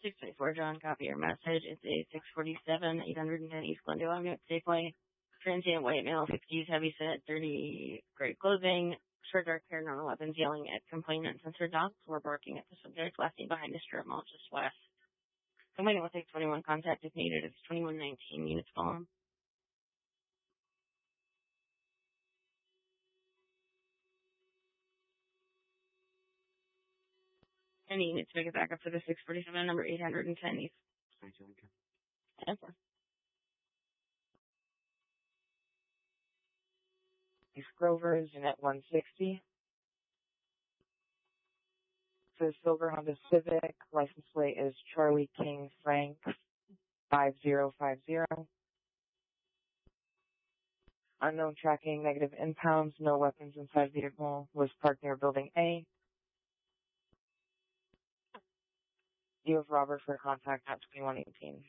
624 John, copy your message. It's a 647, 810 East Glendale Avenue, Safeway. Transient white male, 50s, heavy set, dirty gray clothing, short dark hair, normal weapons, yelling at complainant sensor dogs. We're barking at the subject, last seen behind a strip mall just west. Complainant will take 21 contact if needed. It's 2119 units volume. Any units make it back up to the 647, number 810 East. Answer. East Grover is unit 160. For the silver Honda Civic, license plate is Charlie King Frank 5050. Unknown tracking, negative impounds, no weapons inside vehicle, was parked near building A. You have Robert for contact at 2118.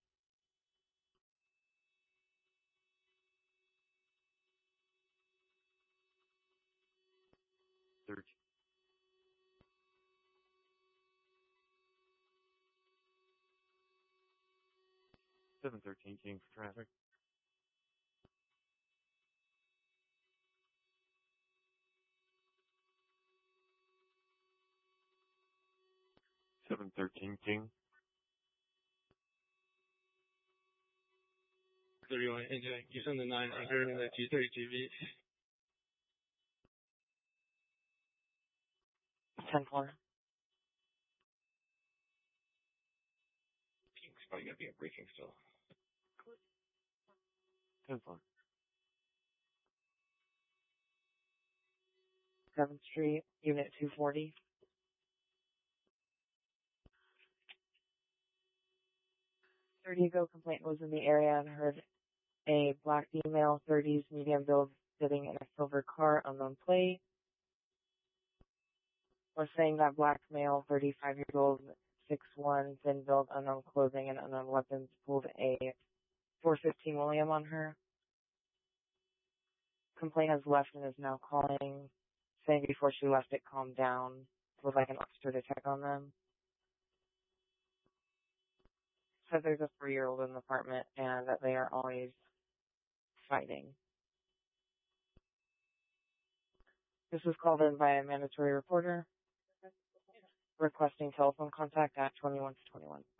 Search. 713 King for traffic. King. 31, entering Houston the 9, entering in the G30 GV. 10-4. King's probably going to be a briefing still. 10-4. 7th Street, unit 240. Diego complaint was in the area and heard a black female, 30s, medium build, sitting in a silver car, unknown plate. Was saying that black male, 35-year-old, 6'1", thin build, unknown clothing, and unknown weapons, pulled a 415 William on her. Complaint has left and is now calling, saying before she left it calmed down, would like an officer to check on them. Said there's a 3-year-old in the apartment and that they are always fighting. This was called in by a mandatory reporter requesting telephone contact at 21 to 21.